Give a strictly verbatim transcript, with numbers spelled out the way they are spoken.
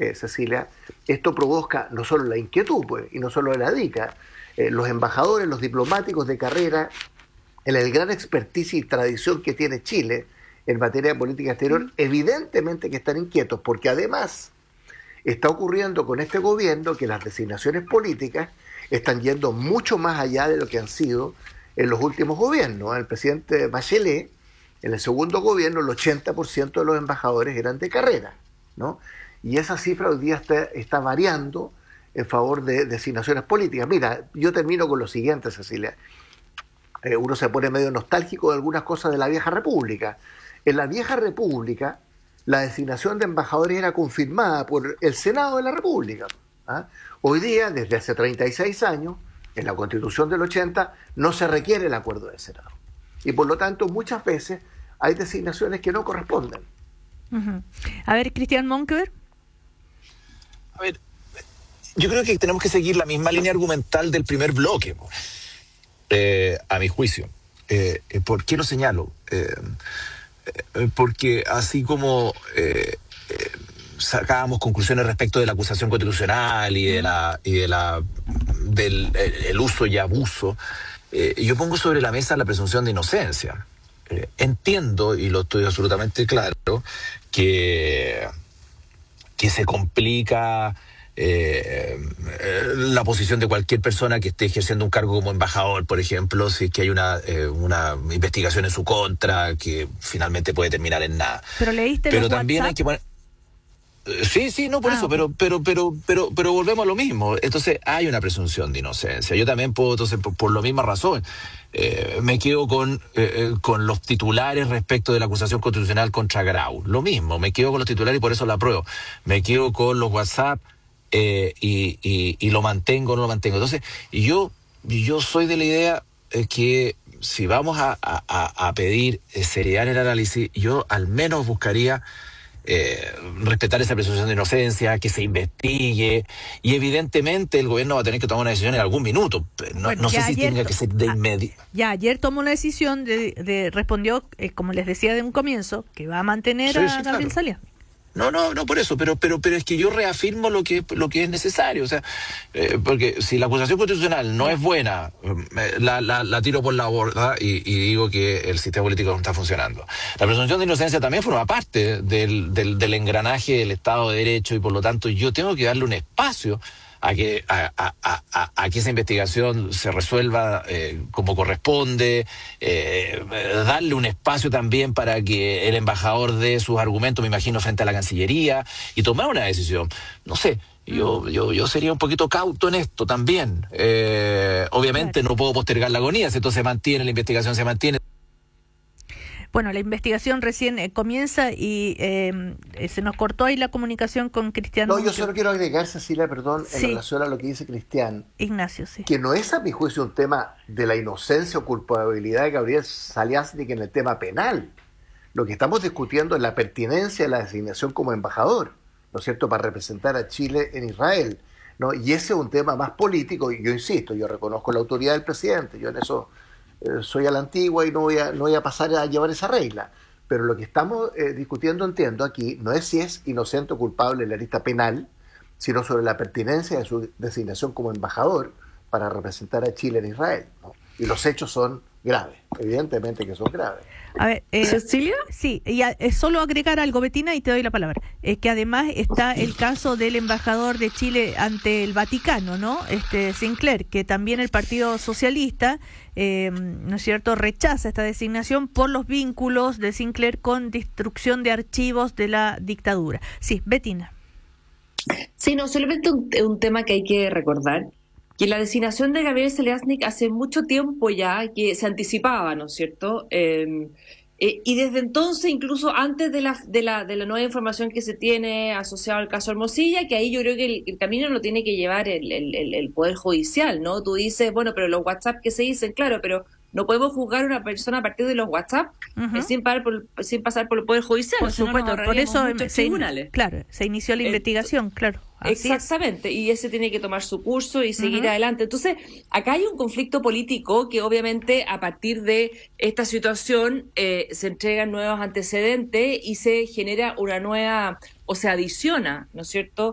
eh, Cecilia, esto provoca no solo la inquietud, pues, y no solo la dica, eh, los embajadores, los diplomáticos de carrera, en el gran expertise y tradición que tiene Chile en materia de política exterior, evidentemente que están inquietos, porque además está ocurriendo con este gobierno que las designaciones políticas están yendo mucho más allá de lo que han sido en los últimos gobiernos. El presidente Bachelet, en el segundo gobierno, el ochenta por ciento de los embajadores eran de carrera, ¿no? Y esa cifra hoy día está, está variando en favor de designaciones políticas. Mira, yo termino con lo siguiente, Cecilia. Eh, uno se pone medio nostálgico de algunas cosas de la vieja república. En la vieja república, la designación de embajadores era confirmada por el Senado de la República. ¿Ah? Hoy día, desde hace treinta y seis años, en la Constitución del ochenta, no se requiere el acuerdo del Senado. Y por lo tanto, muchas veces hay designaciones que no corresponden. Uh-huh. A ver, Cristian Monkeberg. A ver, yo creo que tenemos que seguir la misma línea argumental del primer bloque, eh, a mi juicio. Eh, ¿Por qué lo señalo? Eh, eh, porque así como eh, eh, sacábamos conclusiones respecto de la acusación constitucional y de la y de la del el, el uso y abuso, eh, yo pongo sobre la mesa la presunción de inocencia. Eh, entiendo, y lo estoy absolutamente claro, que, que se complica eh, la posición de cualquier persona que esté ejerciendo un cargo como embajador, por ejemplo, si es que hay una, eh, una investigación en su contra que finalmente puede terminar en nada. Pero leíste Pero los también WhatsApp. hay que poner... Sí, sí, no por ah, eso, okay. pero, pero, pero, pero, pero volvemos a lo mismo. Entonces hay una presunción de inocencia. Yo también puedo, entonces, por, por la misma razón, eh, me quedo con, eh, con los titulares respecto de la acusación constitucional contra Grau. Lo mismo, me quedo con los titulares y por eso la apruebo. Me quedo con los WhatsApp eh, y, y, y lo mantengo o no lo mantengo. Entonces, yo, yo soy de la idea eh, que si vamos a, a, a pedir seriedad en el análisis, yo al menos buscaría Eh, respetar esa presunción de inocencia, que se investigue, y evidentemente el gobierno va a tener que tomar una decisión en algún minuto. No, bueno, no sé si tenga to- que ser de inmediato. Ya ayer tomó una decisión, de, de respondió, eh, como les decía de un comienzo, que va a mantener Sí, a sí, Gabriel claro. Salia. No, no, no por eso, pero, pero, pero es que yo reafirmo lo que, lo que es necesario, o sea, eh, porque si la acusación constitucional no es buena, eh, la, la, la tiro por la borda y, y digo que el sistema político no está funcionando. La presunción de inocencia también forma parte del, del, del engranaje del Estado de Derecho y por lo tanto yo tengo que darle un espacio a que a, a, a, a que esa investigación se resuelva eh, como corresponde, eh, darle un espacio también para que el embajador dé sus argumentos, me imagino, frente a la Cancillería y tomar una decisión. No sé, yo yo yo sería un poquito cauto en esto también. Eh, obviamente Claro. no puedo postergar la agonía, si esto se mantiene, la investigación se mantiene. Bueno, la investigación recién eh, comienza y eh, eh, se nos cortó ahí la comunicación con Cristian. No, yo solo quiero agregar, Cecilia, perdón, en Sí. relación a lo que dice Cristian, Ignacio, sí. que no es a mi juicio un tema de la inocencia o culpabilidad de Gabriel Saliasnik en el tema penal. Lo que estamos discutiendo es la pertinencia de la designación como embajador, ¿no es cierto?, para representar a Chile en Israel, ¿no? Y ese es un tema más político, y yo insisto, yo reconozco la autoridad del presidente, yo en eso eh, soy a la antigua y no voy a, no voy a pasar a llevar esa regla. Pero lo que estamos eh, discutiendo, entiendo, aquí, no es si es inocente o culpable en la lista penal, sino sobre la pertinencia de su designación como embajador para representar a Chile en Israel, ¿no? Y los hechos son graves, evidentemente que son graves. A ver, eh, ¿Cecilia? Sí, y a, es solo agregar algo, Betina, y te doy la palabra. Es que además está el caso del embajador de Chile ante el Vaticano, ¿no? Este Sinclair, que también el Partido Socialista, eh, ¿no es cierto?, rechaza esta designación por los vínculos de Sinclair con destrucción de archivos de la dictadura. Sí, Betina. Sí, no, solamente un, un tema que hay que recordar, que la designación de Gabriel Saliasnik hace mucho tiempo ya que se anticipaba, ¿no es cierto? Eh, eh, y desde entonces, incluso antes de la, de, la, de la nueva información que se tiene asociada al caso Hermosilla, que ahí yo creo que el, el camino lo tiene que llevar el, el, el, el Poder Judicial, ¿no? Tú dices, bueno, pero los WhatsApp que se dicen, claro, pero no podemos juzgar a una persona a partir de los WhatsApp Uh-huh. eh, sin, pasar por, sin pasar por el Poder Judicial. Por si no, nos supuesto, por ahorraríamos eso muchos se, tribunales. claro, se inició la investigación, Ent- claro. Así Exactamente, y ese tiene que tomar su curso y seguir Uh-huh. adelante. Entonces, acá hay un conflicto político que obviamente a partir de esta situación eh, se entregan nuevos antecedentes y se genera una nueva, o se adiciona, ¿no es cierto?,